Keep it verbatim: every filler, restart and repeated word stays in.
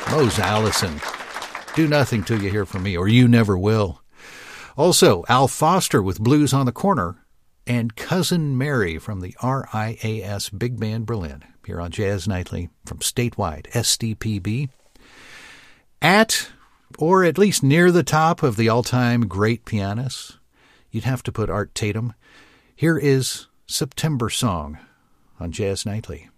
Mose Allison, Do Nothing Till You Hear From Me, or You Never Will. Also, Al Foster with Blues on the Corner, and Cousin Mary from the R I A S Big Band Berlin, here on Jazz Nightly from statewide S D P B. At, or at least near the top of the all-time great pianists, you'd have to put Art Tatum. Here is September Song on Jazz Nightly.